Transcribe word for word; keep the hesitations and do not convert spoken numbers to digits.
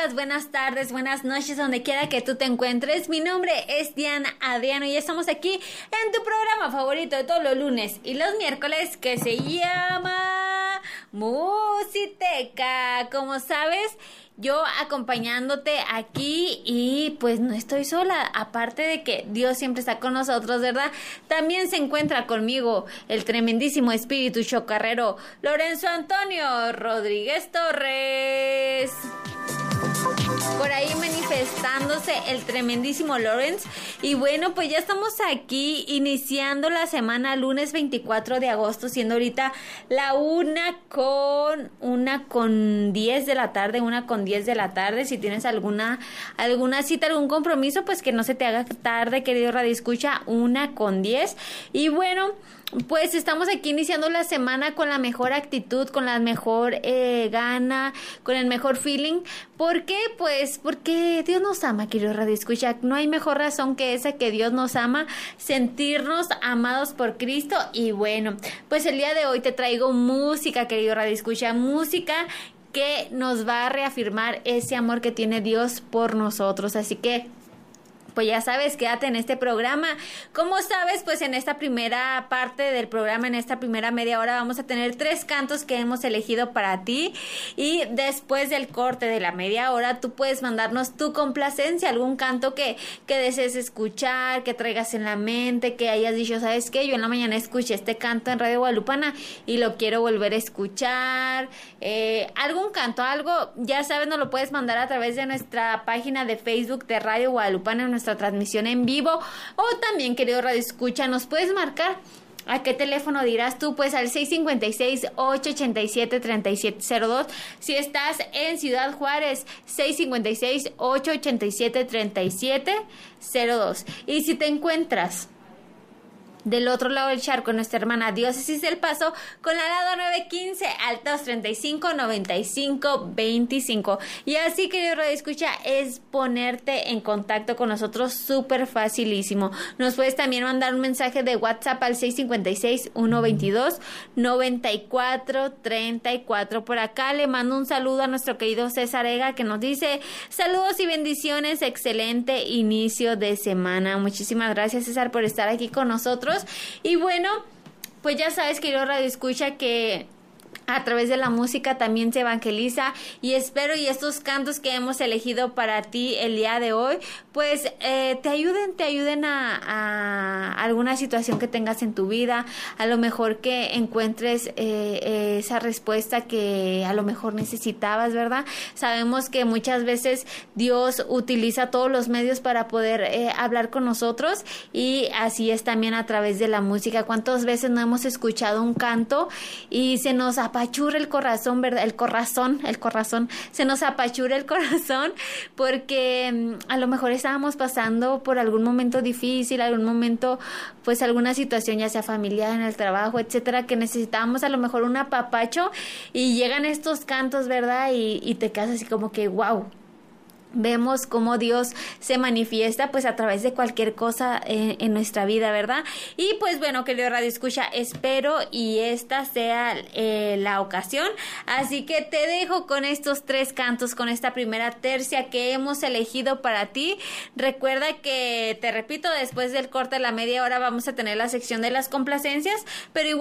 días, buenas tardes, buenas noches, donde quiera que tú te encuentres. Mi nombre es Diana Adriano y estamos aquí en tu programa favorito de todos los lunes y los miércoles, que se llama Musiteca. Como sabes, yo acompañándote aquí y pues no estoy sola, aparte de que Dios siempre está con nosotros, ¿verdad? También se encuentra conmigo el tremendísimo espíritu chocarrero Lorenzo Antonio Rodríguez Torres. Por ahí manifestándose el tremendísimo Lawrence. Y bueno, pues ya estamos aquí iniciando la semana, lunes veinticuatro de agosto, siendo ahorita la una con una con diez de la tarde, una con diez de la tarde. Si tienes alguna alguna cita, algún compromiso, pues que no se te haga tarde, querido Radio Escucha, una con diez. Y bueno, pues estamos aquí iniciando la semana con la mejor actitud, con la mejor eh, gana, con el mejor feeling. ¿Por qué? Pues porque Dios nos ama, querido Radio Escucha. No hay mejor razón que esa, que Dios nos ama, sentirnos amados por Cristo. Y bueno, pues el día de hoy te traigo música, querido Radio Escucha, música que nos va a reafirmar ese amor que tiene Dios por nosotros. Así que pues ya sabes, quédate en este programa. Como sabes, pues en esta primera parte del programa, en esta primera media hora, vamos a tener tres cantos que hemos elegido para ti. Y después del corte de la media hora, tú puedes mandarnos tu complacencia, algún canto que, que desees escuchar, que traigas en la mente, que hayas dicho, ¿sabes qué? Yo en la mañana escuché este canto en Radio Guadalupana y lo quiero volver a escuchar. Eh, algún canto, algo, ya sabes, nos lo puedes mandar a través de nuestra página de Facebook de Radio Guadalupana, en nuestra transmisión en vivo, o también, querido Radio Escucha, nos puedes marcar. ¿A qué teléfono dirás tú? Pues al seis cinco seis, ocho ocho siete, tres siete cero dos. Si estás en Ciudad Juárez, seis cinco seis, ocho ocho siete, tres siete cero dos. Y si te encuentras del otro lado del charco, nuestra hermana Diócesis del Paso, con la lado nueve quince al dos treinta y cinco, noventa y cinco veinticinco. Y así, querido Radio Escucha, es ponerte en contacto con nosotros súper facilísimo. Nos puedes también mandar un mensaje de WhatsApp al seis cinco seis, uno veintidós, noventa y cuatro treinta y cuatro. Por acá le mando un saludo a nuestro querido César Ega, que nos dice: saludos y bendiciones, excelente inicio de semana. Muchísimas gracias, César, por estar aquí con nosotros. Y bueno, pues ya sabes, querido Radio Escucha, que a través de la música también se evangeliza, y espero y estos cantos que hemos elegido para ti el día de hoy pues eh, te ayuden, te ayuden a, a alguna situación que tengas en tu vida, a lo mejor que encuentres eh, eh, esa respuesta que a lo mejor necesitabas, ¿verdad? Sabemos que muchas veces Dios utiliza todos los medios para poder eh, hablar con nosotros, y así es también a través de la música. ¿Cuántas veces no hemos escuchado un canto y se nos apachurra el corazón, ¿verdad? El corazón, el corazón, se nos apachurra el corazón porque a lo mejor estábamos pasando por algún momento difícil, algún momento, pues alguna situación, ya sea familiar, en el trabajo, etcétera, que necesitábamos a lo mejor un apapacho, y llegan estos cantos, ¿verdad? Y, y te quedas así como que, wow. Vemos cómo Dios se manifiesta pues a través de cualquier cosa en, en nuestra vida, ¿verdad? Y pues bueno, querido Radio Escucha, espero y esta sea eh, la ocasión. Así que te dejo con estos tres cantos, con esta primera tercia que hemos elegido para ti. Recuerda que, te repito, después del corte de la media hora vamos a tener la sección de las complacencias, pero igual